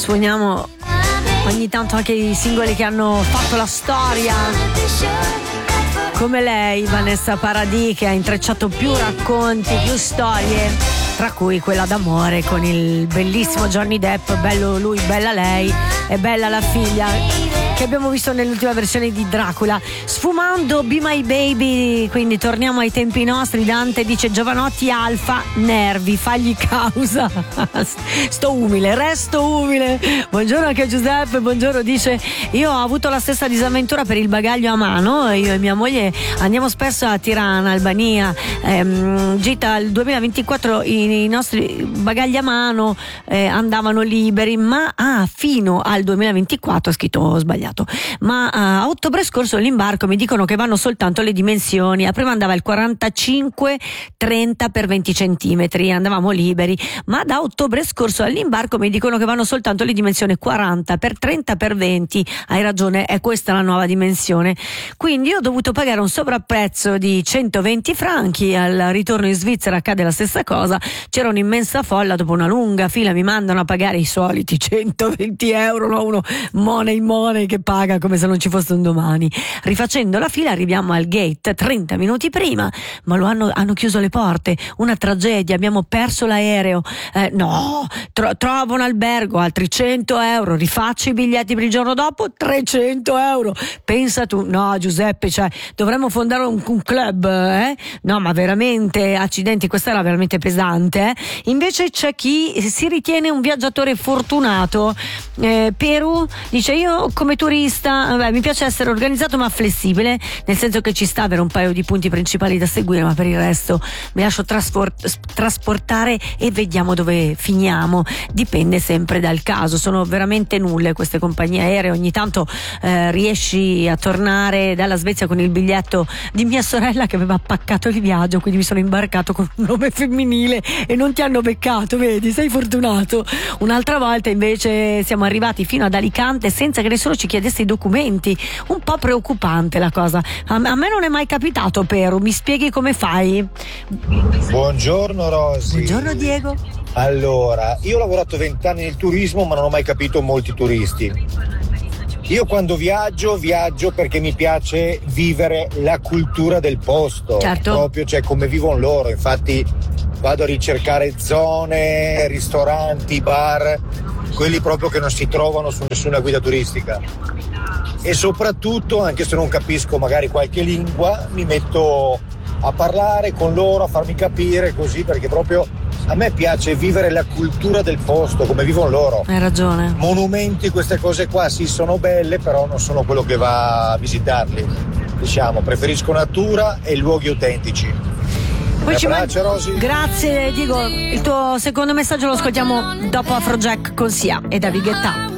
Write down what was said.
suoniamo ogni tanto anche i singoli che hanno fatto la storia, come lei, Vanessa Paradis, che ha intrecciato più racconti, più storie, tra cui quella d'amore con il bellissimo Johnny Depp. Bello lui, bella lei e bella la figlia, che abbiamo visto nell'ultima versione di Dracula. Sfumando Be My Baby, quindi torniamo ai tempi nostri. Dante dice: Giovanotti Alfa, nervi, fagli causa. Sto umile, resto umile. Buongiorno anche a Giuseppe, buongiorno, dice: io ho avuto la stessa disavventura per il bagaglio a mano, io e mia moglie andiamo spesso a Tirana, Albania, gita il 2024, i nostri bagagli a mano andavano liberi, ma fino al 2024, ho scritto, ho sbagliato, ma a ottobre scorso l'imbarco mi dicono che vanno soltanto le dimensioni. Prima andava il 45-30 per 20 centimetri, andavamo liberi, ma da ottobre scorso all'imbarco mi dicono che vanno soltanto le dimensioni 40 per 30 per 20. Hai ragione, è questa la nuova dimensione. Quindi ho dovuto pagare un sovrapprezzo di 120 franchi. Al ritorno in Svizzera accade la stessa cosa, c'era un'immensa folla, dopo una lunga fila mi mandano a pagare i soliti 120 euro, no? Uno money che paga come se non ci fosse un domani. Rifacendo la fila arriviamo al gate 30 minuti prima, ma hanno chiuso le porte, una tragedia, abbiamo perso l'aereo. Trovo un albergo, altri 100 euro, rifaccio i biglietti per il giorno dopo, 300 euro. Pensa tu, no Giuseppe, cioè dovremmo fondare un club, no, ma veramente, accidenti, questa era veramente pesante, Invece c'è chi si ritiene un viaggiatore fortunato. Perù dice: io come turista mi piace essere organizzato ma flessibile, nel senso che ci sta avere un paio di punti principali da seguire, ma per il resto mi lascio trasportare e vediamo dove finiamo. Dipende sempre dal caso, sono veramente nulle queste compagnie aeree. Ogni tanto riesci a tornare dalla Svezia con il biglietto di mia sorella che aveva paccato il viaggio, quindi mi sono imbarcato con un nome femminile e non ti hanno beccato, vedi, sei fortunato. Un'altra volta invece siamo arrivati fino ad Alicante senza che nessuno ci chiedesse i documenti, un po' preoccupante la cosa. A me non è mai capitato, Pero, mi spieghi come fai? Buongiorno Rosy. Buongiorno Diego. Allora, io ho lavorato 20 anni nel turismo ma non ho mai capito molti turisti. Io quando viaggio perché mi piace vivere la cultura del posto, certo. Proprio, cioè come vivono loro. Infatti vado a ricercare zone, ristoranti, bar, quelli proprio che non si trovano su nessuna guida turistica. E soprattutto, anche se non capisco magari qualche lingua, mi metto a parlare con loro, a farmi capire così, perché proprio a me piace vivere la cultura del posto, come vivono loro. Hai ragione. Monumenti, queste cose qua sì, sono belle, però non sono quello che va a visitarli. Diciamo, preferisco natura e luoghi autentici. Poi Rosy. Grazie Diego, il tuo secondo messaggio lo ascoltiamo dopo Afrojack con Sia e David Guetta.